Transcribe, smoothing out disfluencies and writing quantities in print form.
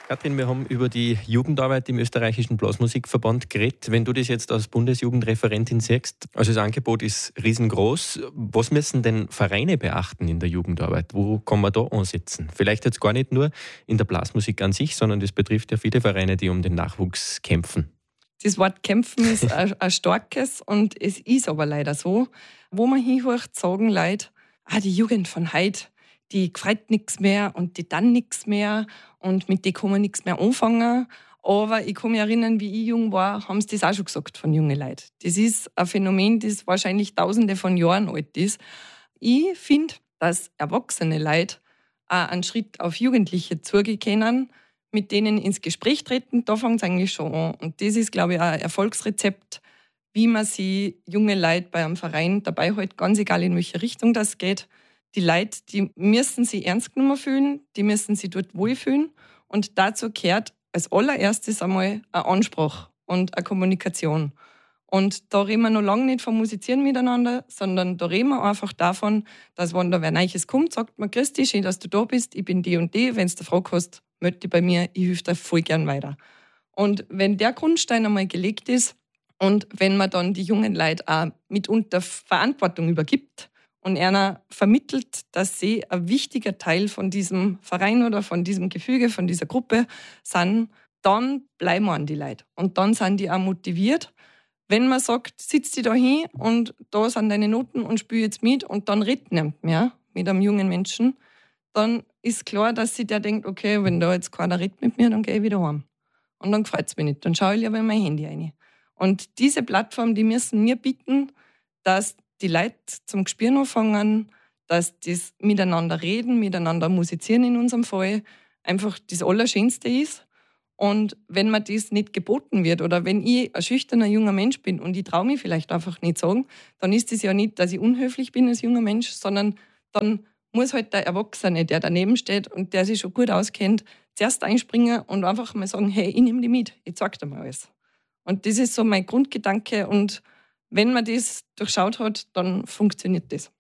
Katrin, wir haben über die Jugendarbeit im österreichischen Blasmusikverband geredet. Wenn du das jetzt als Bundesjugendreferentin siehst, also das Angebot ist riesengroß. Was müssen denn Vereine beachten in der Jugendarbeit? Wo kann man da ansetzen? Vielleicht jetzt gar nicht nur in der Blasmusik an sich, sondern das betrifft ja viele Vereine, die um den Nachwuchs kämpfen. Das Wort kämpfen ist ein starkes und es ist aber leider so. Wo man hinhört, sagen Leute, die Jugend von heute, die gefreut nichts mehr und die dann nichts mehr und mit die kann man nichts mehr anfangen. Aber ich kann mich erinnern, wie ich jung war, haben sie das auch schon gesagt von jungen Leuten. Das ist ein Phänomen, das wahrscheinlich tausende von Jahren alt ist. Ich finde, dass erwachsene Leute auch einen Schritt auf Jugendliche zugehen können, mit denen ins Gespräch treten, da fängt es eigentlich schon an. Und das ist, glaube ich, ein Erfolgsrezept, wie man sie junge Leute bei einem Verein dabei hält, ganz egal in welche Richtung das geht. Die Leute, die müssen sich ernst genommen fühlen, die müssen sich dort wohlfühlen. Und dazu gehört als allererstes einmal eine Ansprache und eine Kommunikation. Und da reden wir noch lange nicht vom Musizieren miteinander, sondern da reden wir einfach davon, dass wenn da wer Neues kommt, sagt man, Christi, schön, dass du da bist, ich bin die und die, wenn du eine Frage hast, melde dich bei mir, ich helfe dir voll gern weiter. Und wenn der Grundstein einmal gelegt ist und wenn man dann die jungen Leute auch mitunter Verantwortung übergibt und einer vermittelt, dass sie ein wichtiger Teil von diesem Verein oder von diesem Gefüge, von dieser Gruppe sind, dann bleiben wir an die Leute. Und dann sind die auch motiviert. Wenn man sagt, sitz dich da hin und da sind deine Noten und spiel jetzt mit und dann redet niemand mehr mit einem jungen Menschen, dann ist klar, dass sich der denkt, okay, wenn da jetzt keiner redet mit mir, dann gehe ich wieder heim. Und dann freut es mich nicht. Dann schaue ich lieber in mein Handy rein. Und diese Plattform, die müssen mir bieten, dass die Leute zum Gespüren anfangen, dass das miteinander reden, miteinander musizieren in unserem Fall einfach das Allerschönste ist. Und wenn mir das nicht geboten wird oder wenn ich ein schüchterner junger Mensch bin und ich traue mich vielleicht einfach nicht sagen, dann ist das ja nicht, dass ich unhöflich bin als junger Mensch, sondern dann muss halt der Erwachsene, der daneben steht und der sich schon gut auskennt, zuerst einspringen und einfach mal sagen, hey, ich nehme dich mit, ich zeig dir mal alles. Und das ist so mein Grundgedanke und wenn man das durchschaut hat, dann funktioniert das.